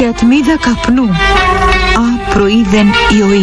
ατμίδα καπνού, α προείδεν Ιωήλ.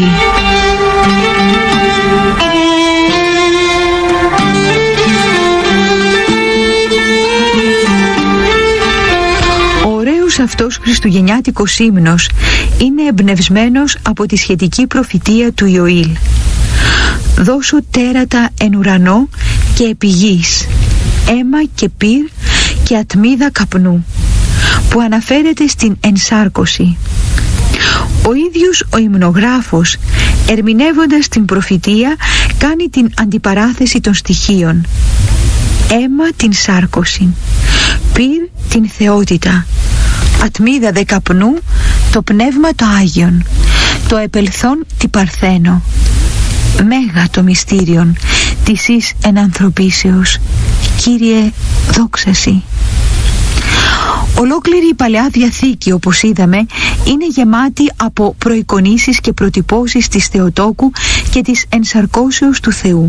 Ο ωραίος αυτός χριστουγεννιάτικος ύμνος είναι εμπνευσμένος από τη σχετική προφητεία του Ιωήλ. «Δώσω τέρατα εν ουρανό και επί γης, αίμα και πυρ και ατμίδα καπνού», που αναφέρεται στην ενσάρκωση. Ο ίδιος ο υμνογράφος, ερμηνεύοντας την προφητεία, κάνει την αντιπαράθεση των στοιχείων. Αίμα την σάρκωση, πυρ την θεότητα, ατμίδα δε καπνού το πνεύμα το Άγιον, το επελθόν τη παρθένο. Μέγα το μυστήριον της εις ενανθρωπίσεως, Κύριε δόξαση. Ολόκληρη η Παλαιά Διαθήκη, όπως είδαμε, είναι γεμάτη από προεικονίσεις και προτυπώσεις της Θεοτόκου και της ενσαρκώσεως του Θεού.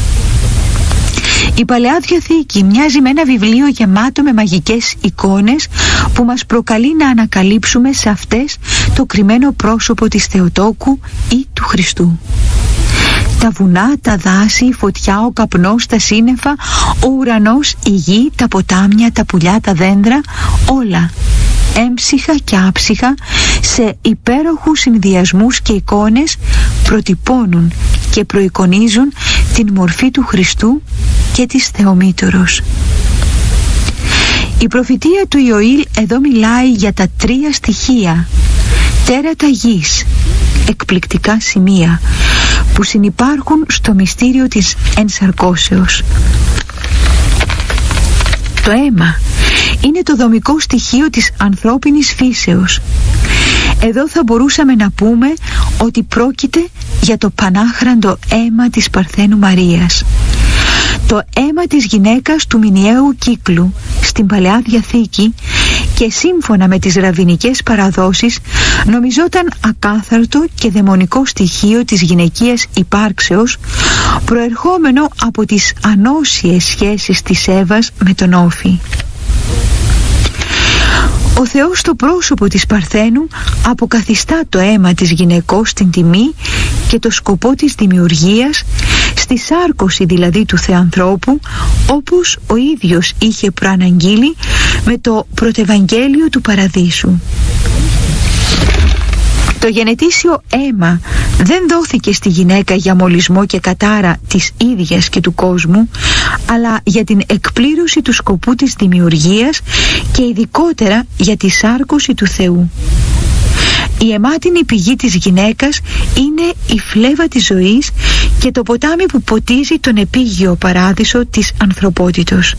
Η Παλαιά Διαθήκη μοιάζει με ένα βιβλίο γεμάτο με μαγικές εικόνες που μας προκαλεί να ανακαλύψουμε σε αυτές το κρυμμένο πρόσωπο της Θεοτόκου ή του Χριστού. Τα βουνά, τα δάση, η φωτιά, ο καπνός, τα σύννεφα, ο ουρανός, η γη, τα ποτάμια, τα πουλιά, τα δέντρα, όλα έμψυχα και άψυχα σε υπέροχους συνδυασμούς και εικόνες προτυπώνουν και προεικονίζουν την μορφή του Χριστού και της Θεομήτωρος. Η προφητεία του Ιωήλ εδώ μιλάει για τα τρία στοιχεία, τέρατα γης, εκπληκτικά σημεία που συνυπάρχουν στο μυστήριο της ενσαρκώσεως. Το αίμα είναι το δομικό στοιχείο της ανθρώπινης φύσεως. Εδώ θα μπορούσαμε να πούμε ότι πρόκειται για το πανάχραντο αίμα της Παρθένου Μαρίας. Το αίμα της γυναίκας του μηνιαίου κύκλου στην Παλαιά Διαθήκη και σύμφωνα με τις ραβινικές παραδόσεις νομιζόταν ακάθαρτο και δαιμονικό στοιχείο της γυναικείας υπάρξεως, προερχόμενο από τις ανώσιες σχέσεις της Εύας με τον Όφη. Ο Θεός στο πρόσωπο της Παρθένου αποκαθιστά το αίμα της γυναικός στην τιμή και το σκοπό της δημιουργίας, στη σάρκωση δηλαδή του Θεανθρώπου, όπως ο ίδιος είχε προαναγγείλει με το πρωτευαγγέλιο του Παραδείσου. Το γενετήσιο αίμα δεν δόθηκε στη γυναίκα για μολυσμό και κατάρα της ίδιας και του κόσμου, αλλά για την εκπλήρωση του σκοπού της δημιουργίας και ειδικότερα για τη σάρκωση του Θεού. Η αιμάτινη πηγή της γυναίκας είναι η φλέβα της ζωής και το ποτάμι που ποτίζει τον επίγειο παράδεισο της ανθρωπότητος.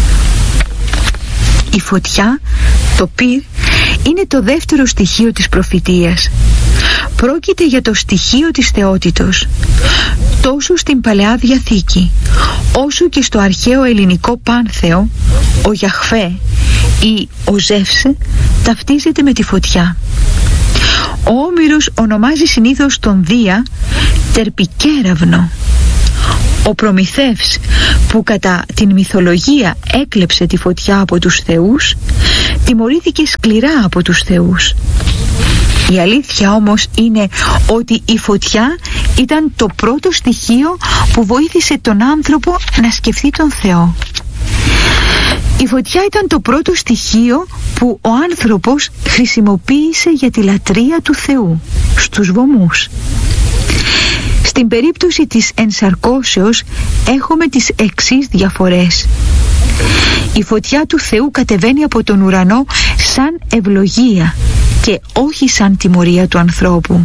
Η φωτιά, το πυρ, είναι το δεύτερο στοιχείο της προφητείας. Πρόκειται για το στοιχείο της θεότητος. Τόσο στην Παλαιά Διαθήκη, όσο και στο αρχαίο ελληνικό πάνθεο, ο Γιαχβέ ή ο Ζεύσε ταυτίζεται με τη φωτιά. Ο Όμηρος ονομάζει συνήθως τον Δία τερπικέραυνο. Ο Προμηθεύς, που κατά την μυθολογία έκλεψε τη φωτιά από τους θεούς, τιμωρήθηκε σκληρά από τους θεούς. Η αλήθεια όμως είναι ότι η φωτιά ήταν το πρώτο στοιχείο που βοήθησε τον άνθρωπο να σκεφτεί τον Θεό. Η φωτιά ήταν το πρώτο στοιχείο που ο άνθρωπος χρησιμοποίησε για τη λατρεία του Θεού στους βωμούς. Στην περίπτωση της ενσαρκώσεως έχουμε τις εξής διαφορές. Η φωτιά του Θεού κατεβαίνει από τον ουρανό σαν ευλογία και όχι σαν τιμωρία του ανθρώπου.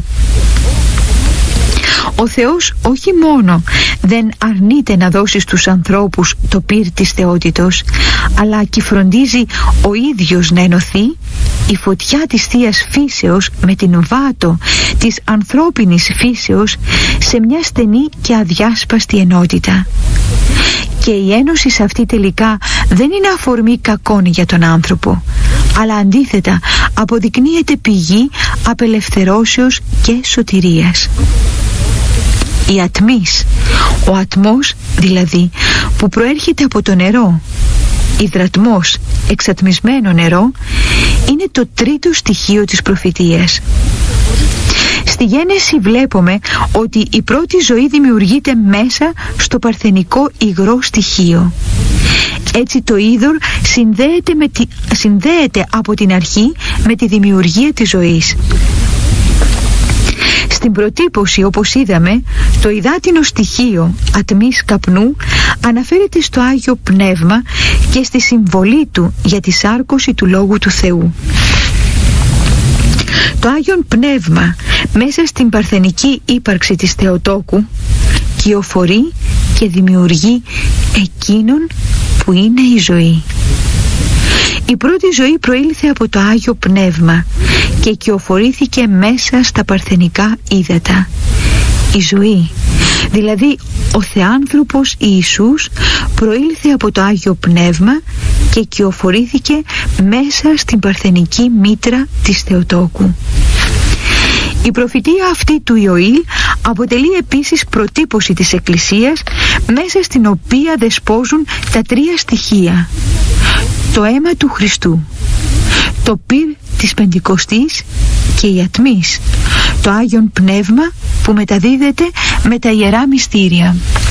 Ο Θεός όχι μόνο δεν αρνείται να δώσει στους ανθρώπους το πυρ της θεότητος, αλλά και φροντίζει ο ίδιος να ενωθεί η φωτιά της Θείας Φύσεως με την βάτο της ανθρώπινης φύσεως σε μια στενή και αδιάσπαστη ενότητα. Και η ένωση σε αυτή τελικά δεν είναι αφορμή κακών για τον άνθρωπο, αλλά αντίθετα αποδεικνύεται πηγή απελευθερώσεως και σωτηρίας. Η ατμής, ο ατμός δηλαδή που προέρχεται από το νερό, υδρατμός, εξατμισμένο νερό, είναι το τρίτο στοιχείο της προφητείας. Στη Γένεση βλέπουμε ότι η πρώτη ζωή δημιουργείται μέσα στο παρθενικό υγρό στοιχείο. Έτσι το είδωρ συνδέεται από την αρχή με τη δημιουργία της ζωής. Στην προτύπωση, όπως είδαμε, το υδάτινο στοιχείο ατμής καπνού αναφέρεται στο Άγιο Πνεύμα και στη συμβολή του για τη σάρκωση του Λόγου του Θεού. Το Άγιον Πνεύμα μέσα στην παρθενική ύπαρξη της Θεοτόκου κυοφορεί και δημιουργεί εκείνον που είναι η ζωή. Η πρώτη ζωή προήλθε από το Άγιο Πνεύμα και κυοφορήθηκε μέσα στα παρθενικά ύδατα. Η ζωή, δηλαδή ο Θεάνθρωπος Ιησούς, προήλθε από το Άγιο Πνεύμα και κυοφορήθηκε μέσα στην παρθενική μήτρα της Θεοτόκου. Η προφητεία αυτή του Ιωήλ αποτελεί επίσης προτύπωση της Εκκλησίας, μέσα στην οποία δεσπόζουν τα τρία στοιχεία: το αίμα του Χριστού, το πυρ της Πεντηκοστής και η ατμής, το Άγιον Πνεύμα που μεταδίδεται με τα Ιερά Μυστήρια.